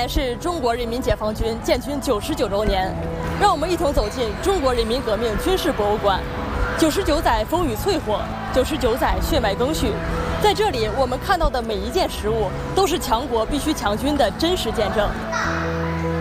年是中国人民解放军建军99周年，让我们一同走进中国人民革命军事博物馆。99载风雨淬火，99载血脉更续，在这里我们看到的每一件实物，都是强国必须强军的真实见证。